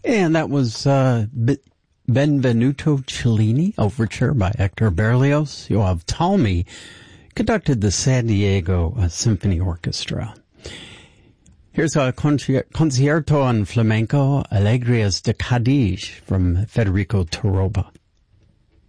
And that was Benvenuto Cellini, Overture by Hector Berlioz. Yoav Talmi conducted the San Diego Symphony Orchestra. Here's a Concierto on Flamenco, Alegrias de Cádiz from Federico Toroba.